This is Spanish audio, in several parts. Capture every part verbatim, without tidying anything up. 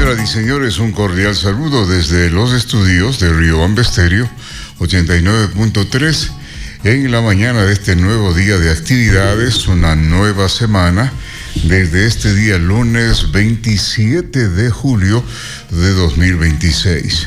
Señoras y señores, un cordial saludo desde los estudios de Riobamba Estéreo ochenta y nueve punto tres en la mañana de este nuevo día de actividades, una nueva semana desde este día lunes veintisiete de julio de dos mil veintiséis.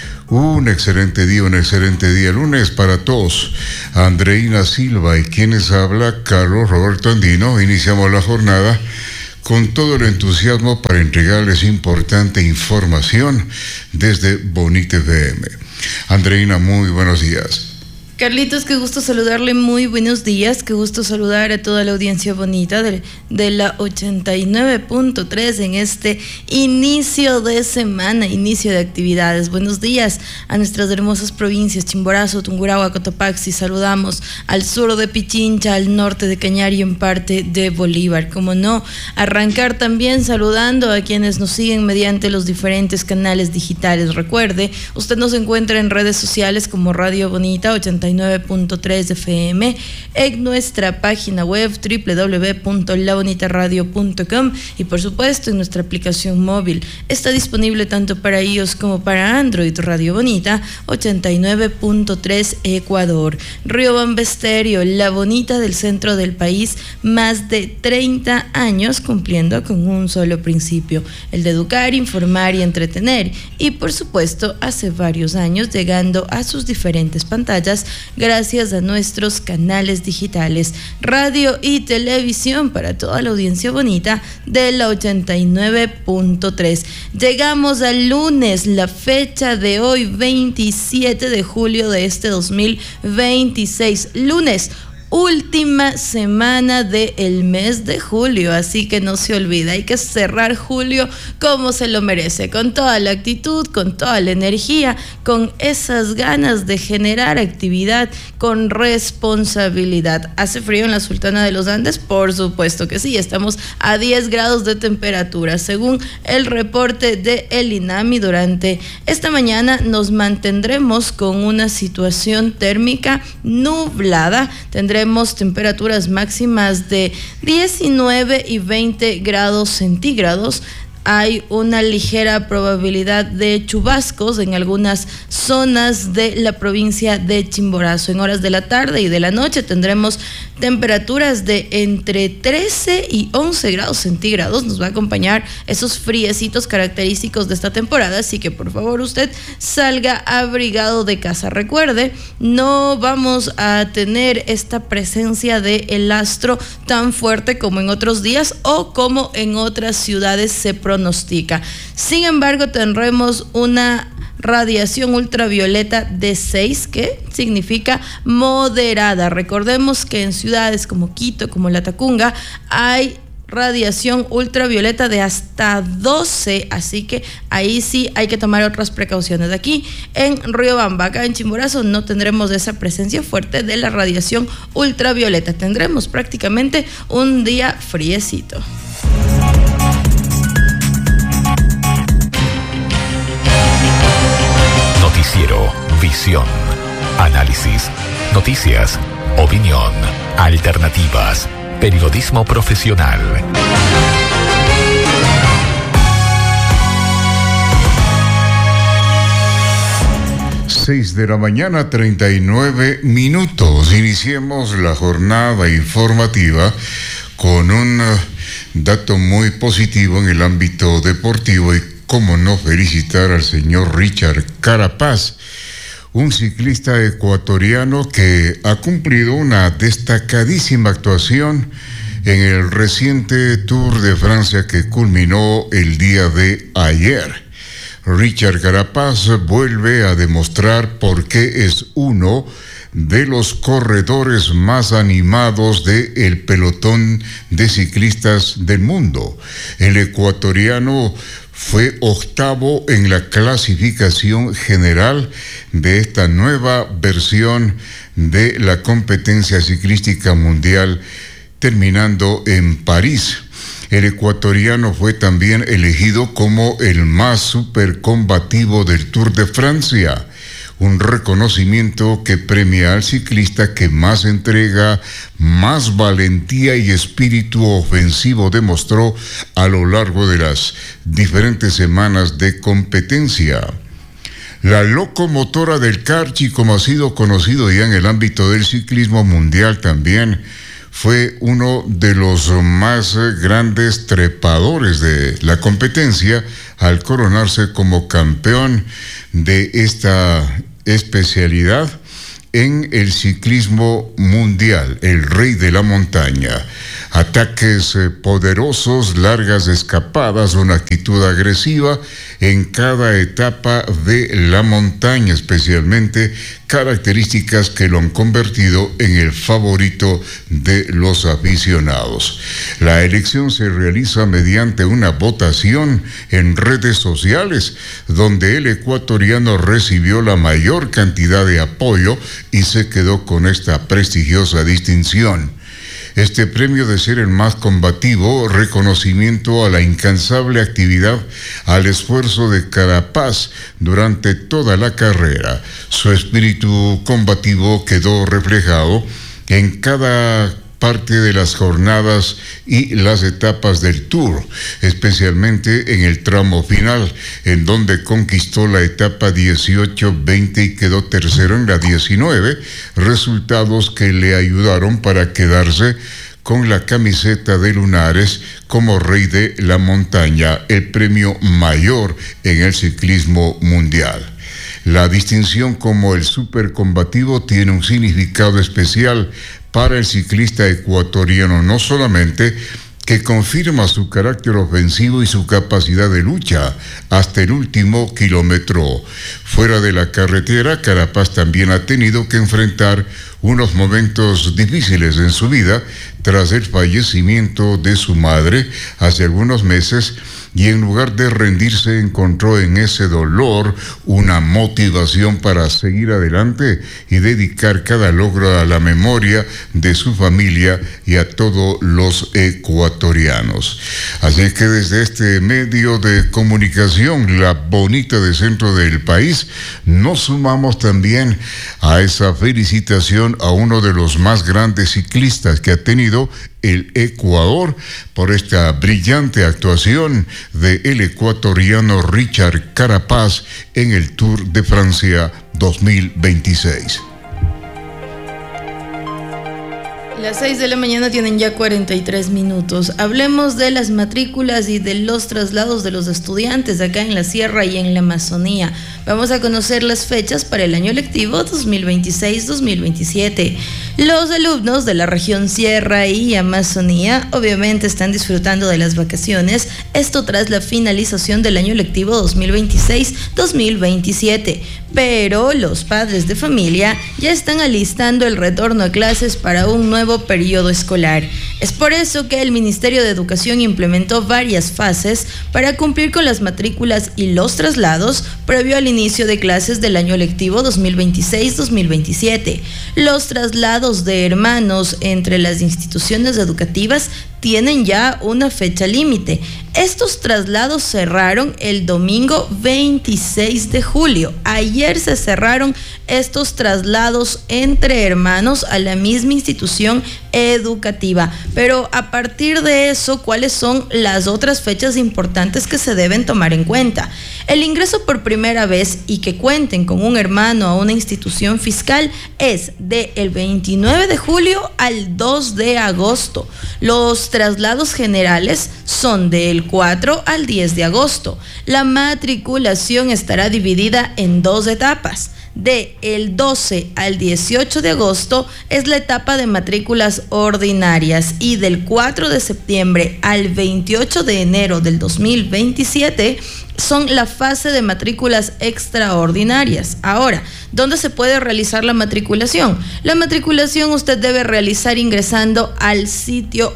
Un excelente día, un excelente día lunes para todos. Andreina Silva y quienes habla, Carlos Roberto Andino. Iniciamos la jornada con todo el entusiasmo para entregarles importante información desde Bonita F M. Andreina, muy buenos días. Carlitos, qué gusto saludarle, muy buenos días, qué gusto saludar a toda la audiencia bonita de, de la ochenta y nueve punto tres en este inicio de semana, inicio de actividades. Buenos días a nuestras hermosas provincias, Chimborazo, Tungurahua, Cotopaxi, saludamos al sur de Pichincha, al norte de Cañar y en parte de Bolívar. Como no, arrancar también saludando a quienes nos siguen mediante los diferentes canales digitales. Recuerde, usted nos encuentra en redes sociales como Radio Bonita ochenta y nueve punto tres F M, en nuestra página web doble u doble u doble u punto la bonita radio punto com y por supuesto en nuestra aplicación móvil. Está disponible tanto para iOS como para Android. Radio Bonita ochenta y nueve punto tres Ecuador. Riobamba Estéreo, la bonita del centro del país, más de treinta años cumpliendo con un solo principio, el de educar, informar y entretener, y por supuesto hace varios años llegando a sus diferentes pantallas gracias a nuestros canales digitales, radio y televisión para toda la audiencia bonita de la ochenta y nueve punto tres. Llegamos al lunes, la fecha de hoy, veintisiete de julio de este dos mil veintiséis, lunes, última semana del mes de julio, así que no se olvida, hay que cerrar julio como se lo merece, con toda la actitud, con toda la energía, con esas ganas de generar actividad con responsabilidad. ¿Hace frío en la Sultana de los Andes? Por supuesto que sí, estamos a diez grados de temperatura, según el reporte de el INAMI. Durante esta mañana nos mantendremos con una situación térmica nublada, tendremos Tenemos temperaturas máximas de diecinueve y veinte grados centígrados. Hay una ligera probabilidad de chubascos en algunas zonas de la provincia de Chimborazo. En horas de la tarde y de la noche tendremos temperaturas de entre trece y once grados centígrados. Nos va a acompañar esos friecitos característicos de esta temporada, así que por favor usted salga abrigado de casa. Recuerde, no vamos a tener esta presencia de el astro tan fuerte como en otros días o como en otras ciudades se pronostica. Sin embargo, tendremos una radiación ultravioleta de seis, que significa moderada. Recordemos que en ciudades como Quito, como La Tacunga, hay radiación ultravioleta de hasta doce, así que ahí sí hay que tomar otras precauciones. Aquí en Riobamba, acá en Chimborazo, no tendremos esa presencia fuerte de la radiación ultravioleta. Tendremos prácticamente un día friecito. Noticiero Visión. Análisis, noticias, opinión, alternativas, periodismo profesional. seis de la mañana, treinta y nueve minutos. Iniciemos la jornada informativa con un dato muy positivo en el ámbito deportivo y cómo no felicitar al señor Richard Carapaz, un ciclista ecuatoriano que ha cumplido una destacadísima actuación en el reciente Tour de Francia que culminó el día de ayer. Richard Carapaz vuelve a demostrar por qué es uno de los corredores más animados del pelotón de ciclistas del mundo. El ecuatoriano fue octavo en la clasificación general de esta nueva versión de la competencia ciclística mundial, terminando en París. El ecuatoriano fue también elegido como el más supercombativo del Tour de Francia, un reconocimiento que premia al ciclista que más entrega, más valentía y espíritu ofensivo demostró a lo largo de las diferentes semanas de competencia. La locomotora del Carchi, como ha sido conocido ya en el ámbito del ciclismo mundial también, fue uno de los más grandes trepadores de la competencia al coronarse como campeón de esta especialidad en el ciclismo mundial, el rey de la montaña. Ataques eh, poderosos, largas escapadas, una actitud agresiva en cada etapa de la montaña, especialmente características que lo han convertido en el favorito de los aficionados. La elección se realiza mediante una votación en redes sociales, donde el ecuatoriano recibió la mayor cantidad de apoyo y se quedó con esta prestigiosa distinción. Este premio de ser el más combativo, reconocimiento a la incansable actividad, al esfuerzo de Carapaz durante toda la carrera. Su espíritu combativo quedó reflejado en cada parte de las jornadas y las etapas del Tour, especialmente en el tramo final, en donde conquistó la etapa dieciocho, veinte y quedó tercero en la diecinueve, resultados que le ayudaron para quedarse con la camiseta de lunares como rey de la montaña, el premio mayor en el ciclismo mundial. La distinción como el supercombativo tiene un significado especial para el ciclista ecuatoriano, no solamente que confirma su carácter ofensivo y su capacidad de lucha hasta el último kilómetro. Fuera de la carretera, Carapaz también ha tenido que enfrentar unos momentos difíciles en su vida tras el fallecimiento de su madre hace algunos meses, y en lugar de rendirse encontró en ese dolor una motivación para seguir adelante y dedicar cada logro a la memoria de su familia y a todos los ecuatorianos. Así que desde este medio de comunicación, La Bonita de centro del país, nos sumamos también a esa felicitación a uno de los más grandes ciclistas que ha tenido el Ecuador por esta brillante actuación de el ecuatoriano Richard Carapaz en el Tour de Francia dos mil veintiséis. Las seis de la mañana tienen ya cuarenta y tres minutos. Hablemos de las matrículas y de los traslados de los estudiantes acá en la Sierra y en la Amazonía. Vamos a conocer las fechas para el año lectivo dos mil veintiséis dos mil veintisiete. Los alumnos de la región Sierra y Amazonía obviamente están disfrutando de las vacaciones, esto tras la finalización del año lectivo dos mil veintiséis dos mil veintisiete. Pero los padres de familia ya están alistando el retorno a clases para un nuevo periodo escolar. Es por eso que el Ministerio de Educación implementó varias fases para cumplir con las matrículas y los traslados previo al inicio de clases del año lectivo dos mil veintiséis dos mil veintisiete. Los traslados de hermanos entre las instituciones educativas tienen ya una fecha límite. Estos traslados cerraron el domingo veintiséis de julio. Ayer se cerraron estos traslados entre hermanos a la misma institución educativa. Pero a partir de eso, ¿cuáles son las otras fechas importantes que se deben tomar en cuenta? El ingreso por primera vez y que cuenten con un hermano a una institución fiscal es del veintinueve de julio al dos de agosto. Los traslados generales son del cuatro al diez de agosto. La matriculación estará dividida en dos etapas. De el doce al dieciocho de agosto es la etapa de matrículas ordinarias y del cuatro de septiembre al veintiocho de enero del dos mil veintisiete son la fase de matrículas extraordinarias. Ahora, ¿dónde se puede realizar la matriculación? La matriculación usted debe realizar ingresando al sitio oficial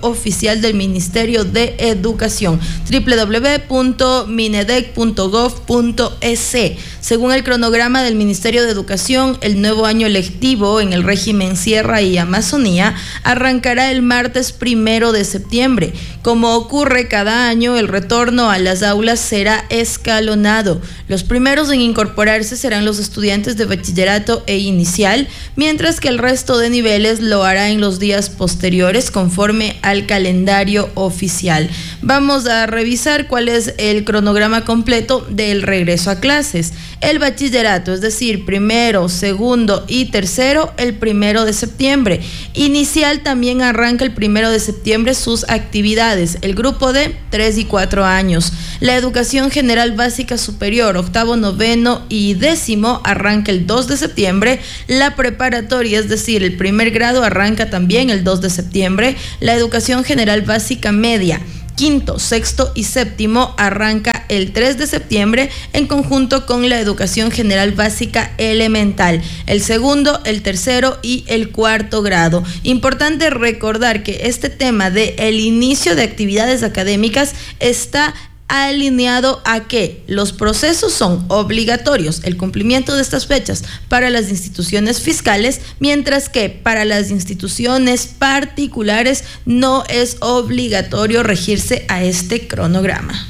oficial del Ministerio de Educación, doble u doble u doble u punto minedec punto gov punto es. Según el cronograma del Ministerio de Educación, el nuevo año lectivo en el régimen Sierra y Amazonía arrancará el martes primero de septiembre. Como ocurre cada año, el retorno a las aulas será escalonado. Los primeros en incorporarse serán los estudiantes de bachillerato e inicial, mientras que el resto de niveles lo hará en los días posteriores conforme al calendario oficial. Vamos a revisar cuál es el cronograma completo del regreso a clases. El bachillerato, es decir, primero, segundo y tercero, el primero de septiembre. Inicial también arranca el primero de septiembre sus actividades, el grupo de tres y cuatro años. La educación general básica superior, octavo, noveno y décimo, arranca el dos de septiembre. La preparatoria, es decir, el primer grado, arranca también el dos de septiembre. La educación general básica media, quinto, sexto y séptimo, arranca el tres de septiembre en conjunto con la educación general básica elemental, el segundo, el tercero y el cuarto grado. Importante recordar que este tema de el inicio de actividades académicas está alineado a que los procesos son obligatorios, el cumplimiento de estas fechas para las instituciones fiscales, mientras que para las instituciones particulares no es obligatorio regirse a este cronograma.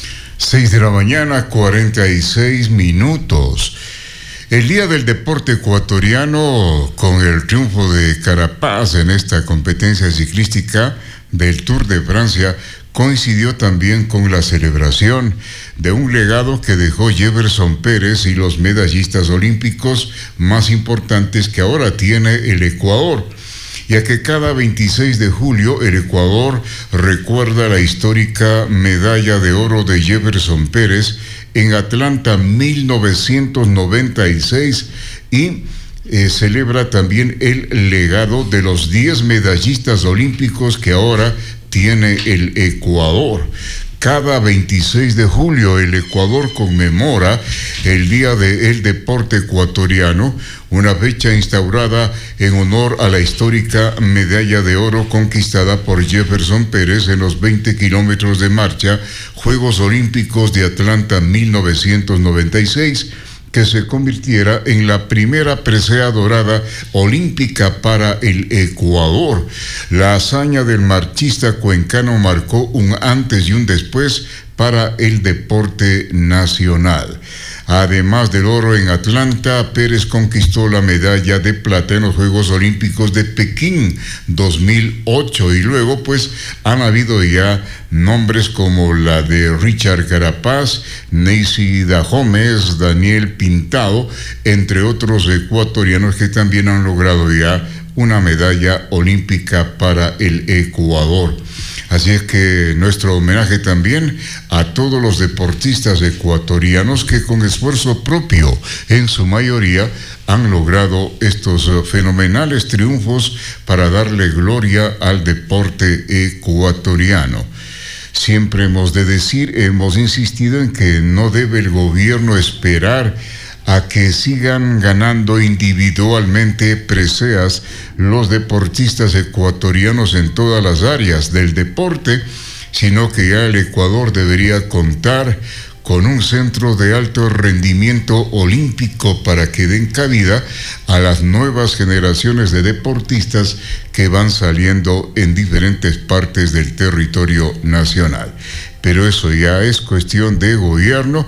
seis de la mañana, cuarenta y seis minutos. El Día del Deporte Ecuatoriano, con el triunfo de Carapaz en esta competencia ciclística del Tour de Francia, coincidió también con la celebración de un legado que dejó Jefferson Pérez y los medallistas olímpicos más importantes que ahora tiene el Ecuador, ya que cada veintiséis de julio el Ecuador recuerda la histórica medalla de oro de Jefferson Pérez en Atlanta mil novecientos noventa y seis y Eh, celebra también el legado de los diez medallistas olímpicos que ahora tiene el Ecuador. Cada veintiséis de julio el Ecuador conmemora el Día del Deporte Ecuatoriano, una fecha instaurada en honor a la histórica medalla de oro conquistada por Jefferson Pérez en los veinte kilómetros de marcha, Juegos Olímpicos de Atlanta mil novecientos noventa y seis, que se convirtiera en la primera presea dorada olímpica para el Ecuador. La hazaña del marchista cuencano marcó un antes y un después para el deporte nacional. Además del oro en Atlanta, Pérez conquistó la medalla de plata en los Juegos Olímpicos de Pekín dos mil ocho y luego pues han habido ya nombres como la de Richard Carapaz, Neisy Dahomes, Daniel Pintado, entre otros ecuatorianos que también han logrado ya una medalla olímpica para el Ecuador. Así es que nuestro homenaje también a todos los deportistas ecuatorianos que con esfuerzo propio, en su mayoría, han logrado estos fenomenales triunfos para darle gloria al deporte ecuatoriano. Siempre hemos de decir, hemos insistido en que no debe el gobierno esperar a que sigan ganando individualmente preseas los deportistas ecuatorianos en todas las áreas del deporte, sino que ya el Ecuador debería contar con un centro de alto rendimiento olímpico para que den cabida a las nuevas generaciones de deportistas que van saliendo en diferentes partes del territorio nacional. Pero eso ya es cuestión de gobierno.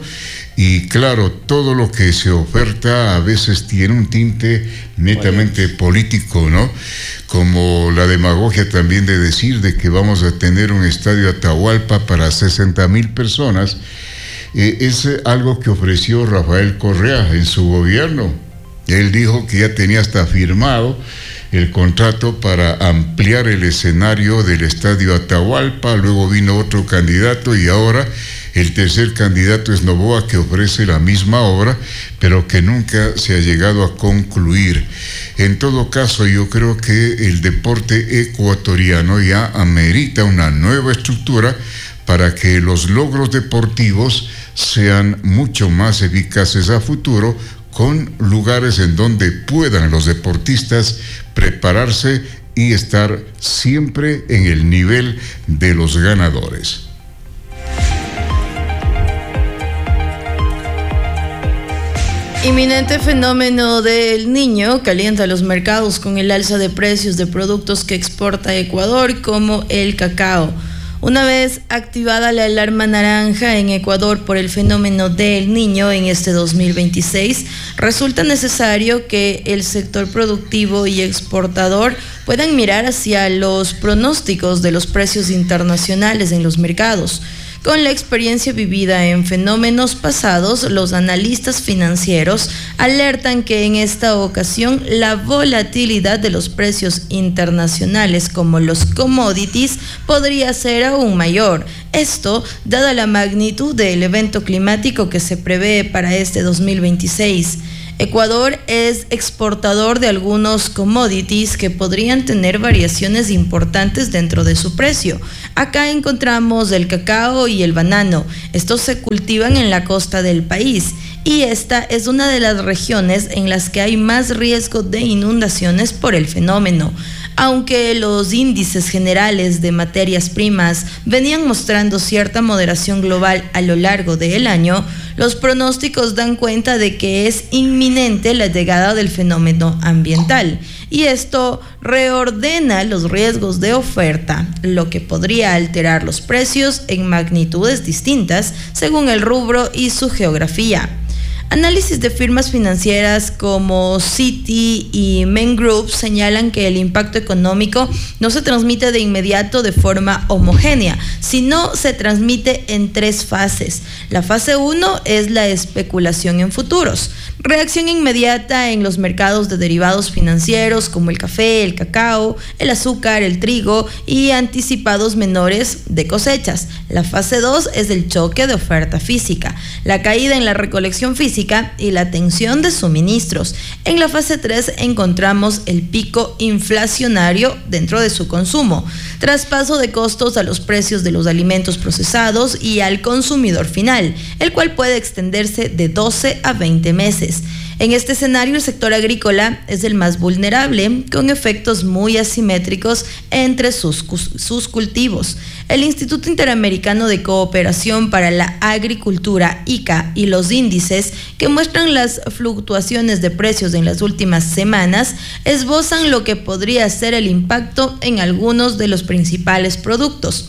Y claro, todo lo que se oferta a veces tiene un tinte netamente político, ¿no? Como la demagogia también de decir de que vamos a tener un estadio Atahualpa para sesenta mil personas. Eh, es algo que ofreció Rafael Correa en su gobierno. Él dijo que ya tenía hasta firmado el contrato para ampliar el escenario del estadio Atahualpa, luego vino otro candidato y ahora el tercer candidato es Noboa, que ofrece la misma obra, pero que nunca se ha llegado a concluir. En todo caso, yo creo que el deporte ecuatoriano ya amerita una nueva estructura para que los logros deportivos sean mucho más eficaces a futuro, con lugares en donde puedan los deportistas prepararse y estar siempre en el nivel de los ganadores. Inminente fenómeno del Niño calienta los mercados con el alza de precios de productos que exporta Ecuador, como el cacao. Una vez activada la alarma naranja en Ecuador por el fenómeno del Niño en este dos mil veintiséis, resulta necesario que el sector productivo y exportador puedan mirar hacia los pronósticos de los precios internacionales en los mercados. Con la experiencia vivida en fenómenos pasados, los analistas financieros alertan que en esta ocasión la volatilidad de los precios internacionales, como los commodities, podría ser aún mayor. Esto, dada la magnitud del evento climático que se prevé para este dos mil veintiséis. Ecuador es exportador de algunos commodities que podrían tener variaciones importantes dentro de su precio. Acá encontramos el cacao y el banano. Estos se cultivan en la costa del país y esta es una de las regiones en las que hay más riesgo de inundaciones por el fenómeno. Aunque los índices generales de materias primas venían mostrando cierta moderación global a lo largo del año, los pronósticos dan cuenta de que es inminente la llegada del fenómeno ambiental y esto reordena los riesgos de oferta, lo que podría alterar los precios en magnitudes distintas según el rubro y su geografía. Análisis de firmas financieras como Citi y Men Group señalan que el impacto económico no se transmite de inmediato de forma homogénea, sino se transmite en tres fases. La fase uno es la especulación en futuros. Reacción inmediata en los mercados de derivados financieros como el café, el cacao, el azúcar, el trigo y anticipados menores de cosechas. La fase dos es el choque de oferta física, la caída en la recolección física y la tensión de suministros. En la fase tres encontramos el pico inflacionario dentro de su consumo, traspaso de costos a los precios de los alimentos procesados y al consumidor final, el cual puede extenderse de doce a veinte meses. En este escenario, el sector agrícola es el más vulnerable, con efectos muy asimétricos entre sus, sus cultivos. El Instituto Interamericano de Cooperación para la Agricultura, I C A, y los índices que muestran las fluctuaciones de precios en las últimas semanas esbozan lo que podría ser el impacto en algunos de los principales productos.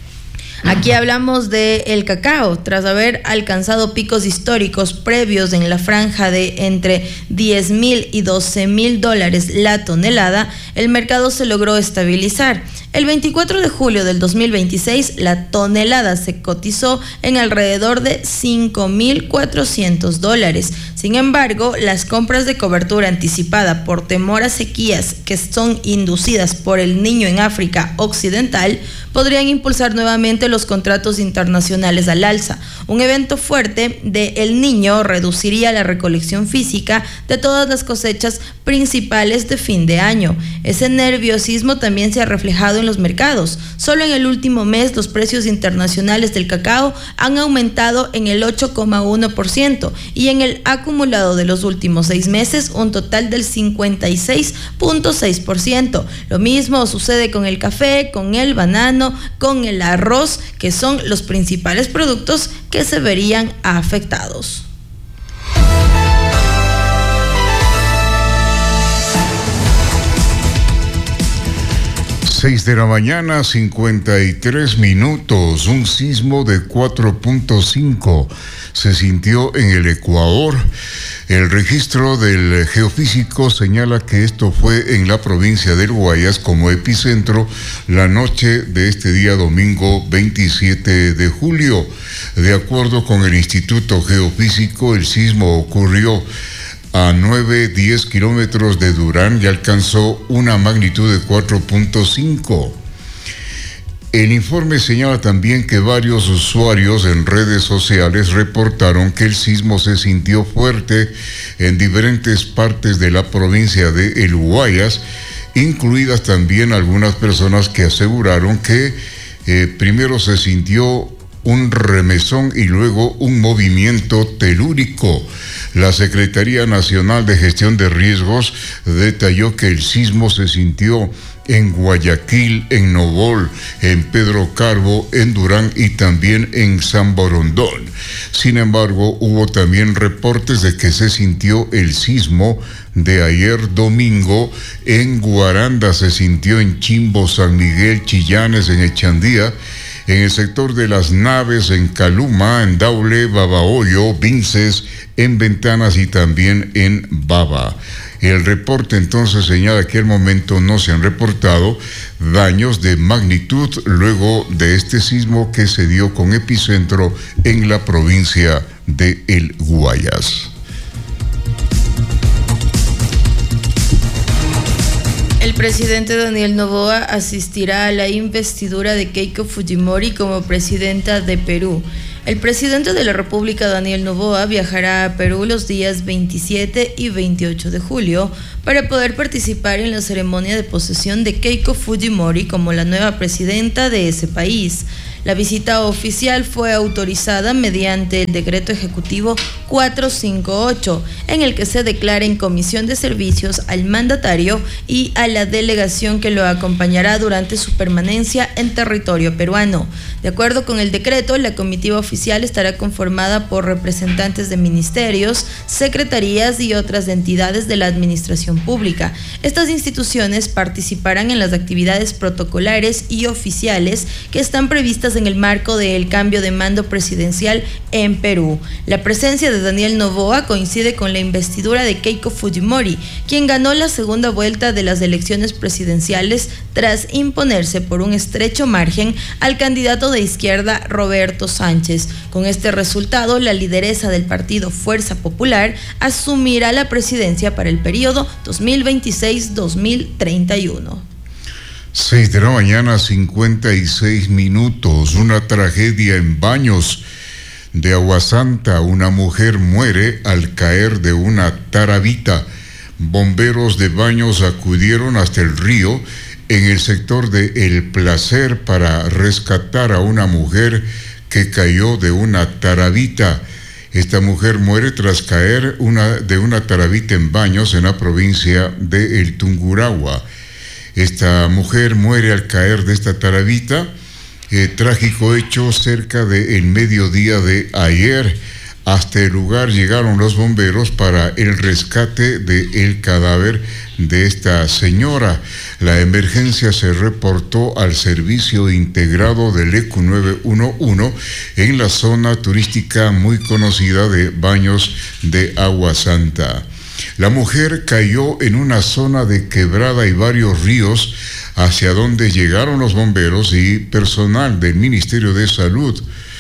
Aquí hablamos del cacao. Tras haber alcanzado picos históricos previos en la franja de entre diez mil y doce mil dólares la tonelada, el mercado se logró estabilizar. El veinticuatro de julio del dos mil veintiséis, la tonelada se cotizó en alrededor de cinco mil cuatrocientos dólares. Sin embargo, las compras de cobertura anticipada por temor a sequías que son inducidas por el Niño en África Occidental podrían impulsar nuevamente los contratos internacionales al alza. Un evento fuerte de El Niño reduciría la recolección física de todas las cosechas principales de fin de año. Ese nerviosismo también se ha reflejado en los mercados. Solo en el último mes los precios internacionales del cacao han aumentado en el ocho coma uno por ciento y en el acumulado de los últimos seis meses un total del cincuenta y seis punto seis por ciento. Lo mismo sucede con el café, con el banano, con el arroz, que son los principales productos que se verían afectados. seis de la mañana, cincuenta y tres minutos. Un sismo de cuatro punto cinco se sintió en el Ecuador. El registro del geofísico señala que esto fue en la provincia del Guayas como epicentro la noche de este día domingo veintisiete de julio. De acuerdo con el Instituto Geofísico, el sismo ocurrió a nueve, diez kilómetros de Durán y alcanzó una magnitud de cuatro punto cinco. El informe señala también que varios usuarios en redes sociales reportaron que el sismo se sintió fuerte en diferentes partes de la provincia de El Guayas, incluidas también algunas personas que aseguraron que eh, primero se sintió un remesón y luego un movimiento telúrico. La Secretaría Nacional de Gestión de Riesgos detalló que el sismo se sintió en Guayaquil, en Nogol, en Pedro Carbo, en Durán y también en San Borondón. Sin embargo, hubo también reportes de que se sintió el sismo de ayer domingo en Guaranda, se sintió en Chimbo, San Miguel, Chillanes, en Echandía, en el sector de las Naves, en Caluma, en Daule, Babahoyo, Vinces, en Ventanas y también en Baba. El reporte entonces señala que al momento no se han reportado daños de magnitud luego de este sismo que se dio con epicentro en la provincia de El Guayas. El presidente Daniel Noboa asistirá a la investidura de Keiko Fujimori como presidenta de Perú. El presidente de la República, Daniel Noboa, viajará a Perú los días veintisiete y veintiocho de julio para poder participar en la ceremonia de posesión de Keiko Fujimori como la nueva presidenta de ese país. La visita oficial fue autorizada mediante el decreto ejecutivo cuatrocientos cincuenta y ocho, en el que se declara en comisión de servicios al mandatario y a la delegación que lo acompañará durante su permanencia en territorio peruano. De acuerdo con el decreto, la comitiva oficial estará conformada por representantes de ministerios, secretarías y otras entidades de la administración pública. Estas instituciones participarán en las actividades protocolares y oficiales que están previstas en el marco del cambio de mando presidencial en Perú. La presencia de Daniel Noboa coincide con la investidura de Keiko Fujimori, quien ganó la segunda vuelta de las elecciones presidenciales tras imponerse por un estrecho margen al candidato de izquierda Roberto Sánchez. Con este resultado, la lideresa del partido Fuerza Popular asumirá la presidencia para el periodo dos mil veintiséis a dos mil treinta y uno. Seis de la mañana, cincuenta y seis minutos. Una tragedia en Baños de Aguasanta. Una mujer muere al caer de una tarabita. Bomberos de Baños acudieron hasta el río en el sector de El Placer para rescatar a una mujer que cayó de una tarabita. Esta mujer muere tras caer una, de una tarabita en Baños, en la provincia de El Tungurahua. Esta mujer muere al caer de esta tarabita, eh, trágico hecho cerca del mediodía de ayer. Hasta el lugar llegaron los bomberos para el rescate del cadáver de esta señora. La emergencia se reportó al servicio integrado del E Q nueve uno uno en la zona turística muy conocida de Baños de Aguasanta. La mujer cayó en una zona de quebrada y varios ríos, hacia donde llegaron los bomberos y personal del Ministerio de Salud.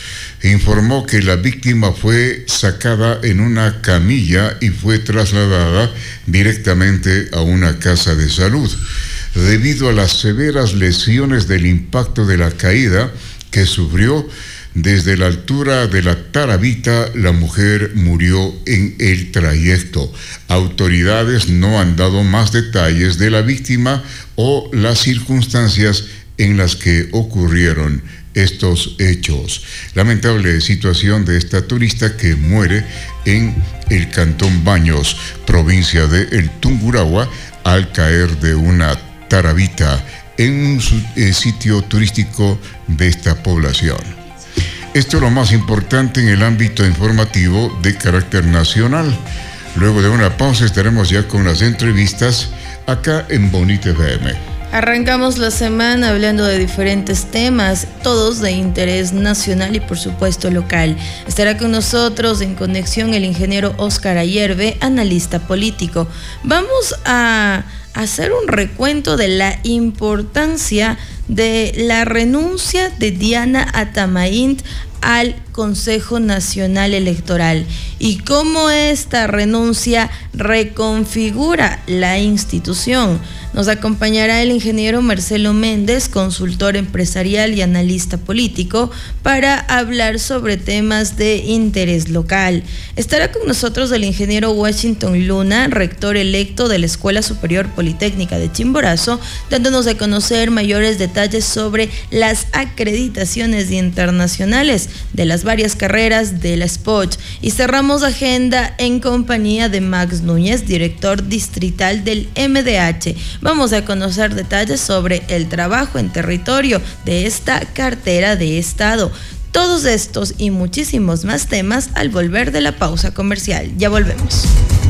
Informó que la víctima fue sacada en una camilla y fue trasladada directamente a una casa de salud. Debido a las severas lesiones del impacto de la caída que sufrió, desde la altura de la tarabita, la mujer murió en el trayecto. Autoridades no han dado más detalles de la víctima o las circunstancias en las que ocurrieron estos hechos. Lamentable situación de esta turista que muere en el Cantón Baños, provincia de El Tungurahua, al caer de una tarabita en un eh, sitio turístico de esta población. Esto es lo más importante en el ámbito informativo de carácter nacional. Luego de una pausa estaremos ya con las entrevistas acá en Bonita F M. Arrancamos la semana hablando de diferentes temas, todos de interés nacional y por supuesto local. Estará con nosotros en conexión el ingeniero Óscar Ayerbe, analista político. Vamos a hacer un recuento de la importancia de la renuncia de Diana Atamaínt al Consejo Nacional Electoral y cómo esta renuncia reconfigura la institución. Nos acompañará el ingeniero Marcelo Méndez, consultor empresarial y analista político, para hablar sobre temas de interés local. Estará con nosotros el ingeniero Washington Luna, rector electo de la Escuela Superior Politécnica de Chimborazo, dándonos a conocer mayores detalles sobre las acreditaciones internacionales de las varias carreras de la S P O Ch. Y cerramos agenda en compañía de Max Núñez, director distrital del M D H. Vamos a conocer detalles sobre el trabajo en territorio de esta cartera de Estado. Todos estos y muchísimos más temas al volver de la pausa comercial. Ya volvemos.